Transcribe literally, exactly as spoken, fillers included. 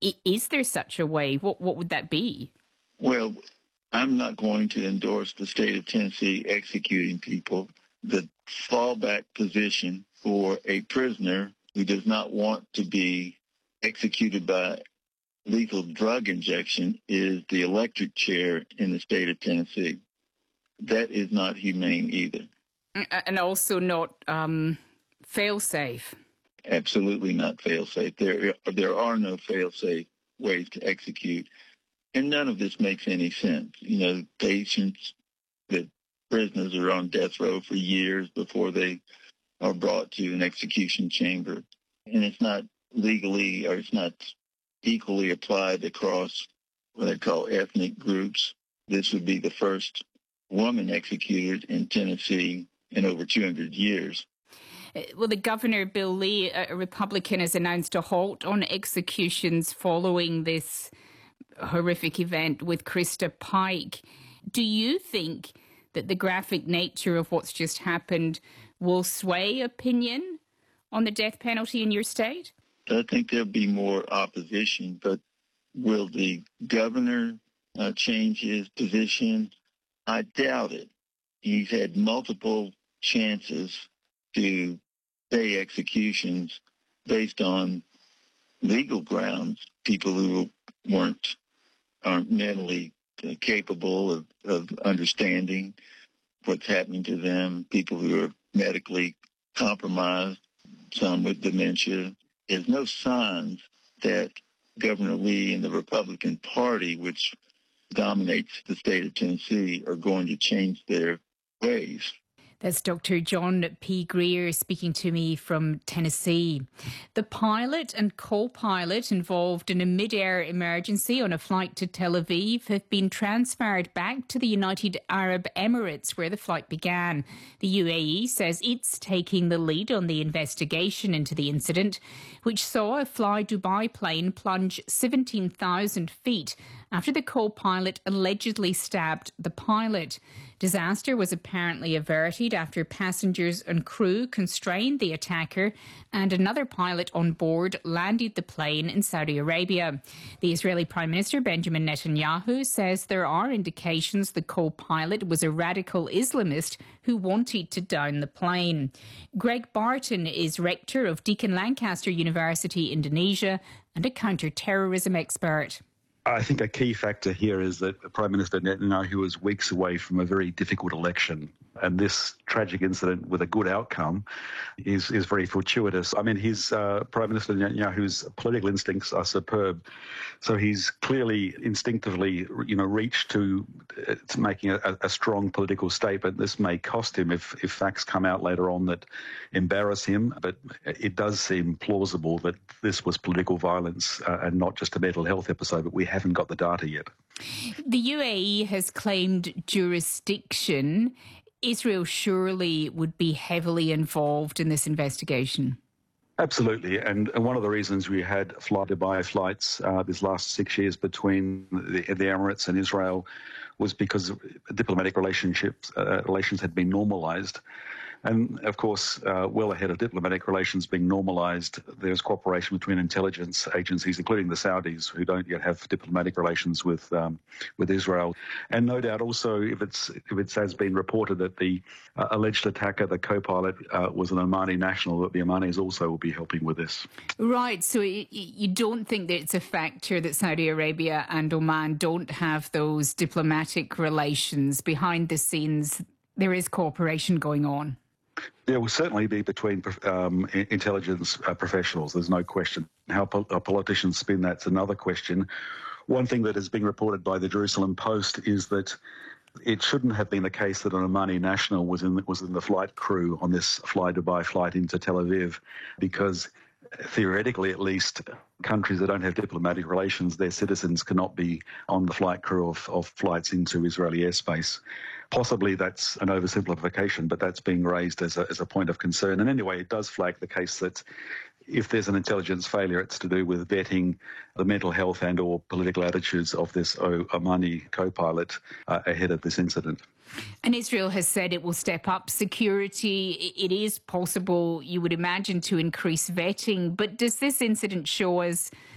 I- is there such a way? What what would that be? Well, I'm not going to endorse the state of Tennessee executing people. The fallback position for a prisoner who does not want to be executed by lethal drug injection is the electric chair in the state of Tennessee. That is not humane either. And also not um, fail-safe. Absolutely not fail-safe. There, there are no fail-safe ways to execute. And none of this makes any sense. You know, patients, that prisoners are on death row for years before they are brought to an execution chamber. And it's not legally, or it's not equally applied across what they call ethnic groups. This would be the first woman executed in Tennessee in over two hundred years. Well, the Governor, Bill Lee, a Republican, has announced a halt on executions following this horrific event with Krista Pike. Do you think that the graphic nature of what's just happened will sway opinion on the death penalty in your state? I think there'll be more opposition, but will the governor uh, change his position? I doubt it. He's had multiple chances to stay executions based on legal grounds, people who weren't aren't mentally capable of, of understanding what's happening to them, people who are medically compromised, some with dementia. There's no signs that Governor Lee and the Republican Party, which dominates the state of Tennessee, are going to change their ways. That's Doctor John P. Greer speaking to me from Tennessee. The pilot and co-pilot involved in a mid-air emergency on a flight to Tel Aviv have been transferred back to the United Arab Emirates, where the flight began. The U A E says it's taking the lead on the investigation into the incident, which saw a Fly Dubai plane plunge seventeen thousand feet after the co-pilot allegedly stabbed the pilot. Disaster was apparently averted after passengers and crew constrained the attacker, and another pilot on board landed the plane in Saudi Arabia. The Israeli Prime Minister Benjamin Netanyahu says there are indications the co-pilot was a radical Islamist who wanted to down the plane. Greg Barton is rector of Deakin Lancaster University, Indonesia, and a counter-terrorism expert. I think a key factor here is that Prime Minister Netanyahu was weeks away from a very difficult election, and this tragic incident with a good outcome is is very fortuitous. I mean, his uh, Prime Minister Netanyahu's political instincts are superb, so he's clearly instinctively, you know, reached to, uh, to making a, a strong political statement. This may cost him if, if facts come out later on that embarrass him, but it does seem plausible that this was political violence uh, and not just a mental health episode, but we haven't got the data yet. The U A E has claimed jurisdiction. Israel surely would be heavily involved in this investigation. Absolutely, and, and one of the reasons we had Fly Dubai flights uh, this last six years between the, the Emirates and Israel was because diplomatic relationships uh, relations had been normalised. And, of course, uh, well ahead of diplomatic relations being normalised, there's cooperation between intelligence agencies, including the Saudis, who don't yet have diplomatic relations with um, with Israel. And no doubt also, if it's if it has been reported that the uh, alleged attacker, the co-pilot, uh, was an Omani national, that the Omanis also will be helping with this. Right, so you don't think that it's a factor that Saudi Arabia and Oman don't have those diplomatic relations behind the scenes? There is cooperation going on. There will certainly be between um, intelligence uh, professionals, there's no question. How pol- politicians spin that's another question. One thing that is being reported by the Jerusalem Post is that it shouldn't have been the case that an Omani national was in, was in the flight crew on this Fly Dubai flight into Tel Aviv, because theoretically at least, countries that don't have diplomatic relations, their citizens cannot be on the flight crew of, of flights into Israeli airspace. Possibly that's an oversimplification, but that's being raised as a, as a point of concern. And anyway, it does flag the case that if there's an intelligence failure, it's to do with vetting the mental health and or political attitudes of this Omani co-pilot uh, ahead of this incident. And Israel has said it will step up security. It is possible, you would imagine, to increase vetting. But does this incident show us